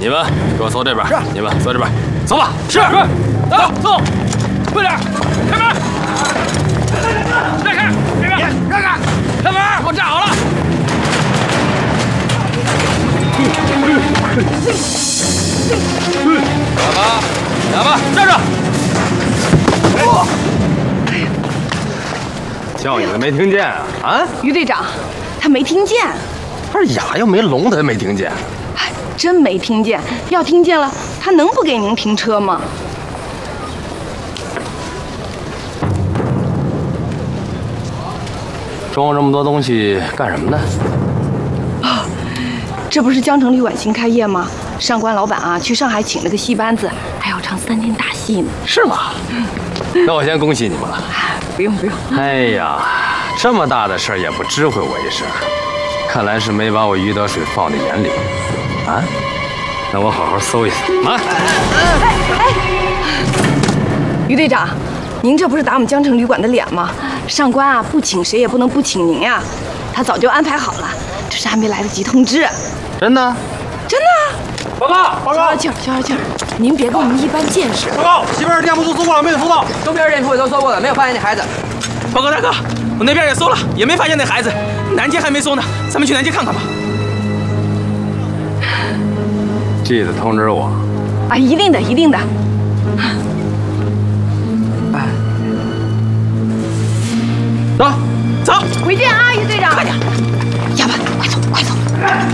你们给我搜这边。是。你们搜这边，搜吧。 是。走，快点，开门！让开！让开！开门！给我站好了！哑巴，站着！ 叫你的没听见啊？啊？ 于队长，他没听见。 他是哑又没聋，他没听见。 哎，真没听见。要听见了，他能不给您停车吗？ 装这么多东西干什么呢？ 啊，这不是江城旅馆新开业吗？上官老板啊，去上海请了个戏班子，还要唱3天大戏呢。 是吗？那我先恭喜你们了。 不用不用。哎呀，这么大的事儿也不知会我一声，看来是没把我于德水放在眼里啊。那我好好搜一搜啊。 于队长，您这不是打我们江城旅馆的脸吗？上官啊，不请谁也不能不请您呀。他早就安排好了，只是还没来得及通知。 真的？ 真的。 报告！ 消消气儿，消消气儿。您别跟我们一般见识。 报告，西边店铺都搜过了，没有搜到。 东边店铺也都搜过了，没有发现那孩子。 报告大哥，我那边也搜了，也没发现那孩子。南街还没搜呢，咱们去南街看看吧。 记得通知我。 啊，一定的，一定的。 走，走， 回见啊，于队长。 快点， 哑巴，快走，快走。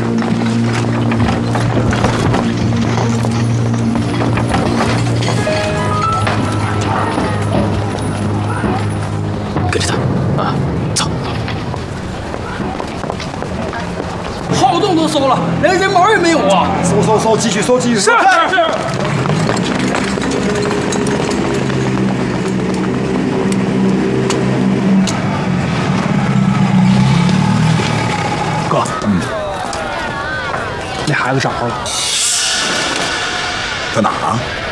跟着他，啊，走。好洞都搜了，连人毛也没有啊！ 搜，继续搜，继续搜。 是。 哥，那孩子找着了，在哪儿啊？